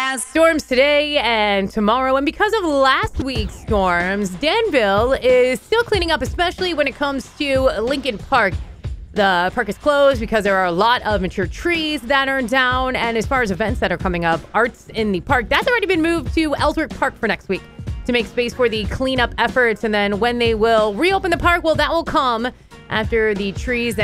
Storms today and tomorrow. And because of last week's storms, Danville is still cleaning up, especially when it comes to Lincoln Park. The park is closed because there are a lot of mature trees that are down. And as far as events that are coming up, Arts in the Park, that's already been moved to Ellsworth Park for next week to make space for the cleanup efforts. And then when they will reopen the park, well, that will come after the trees that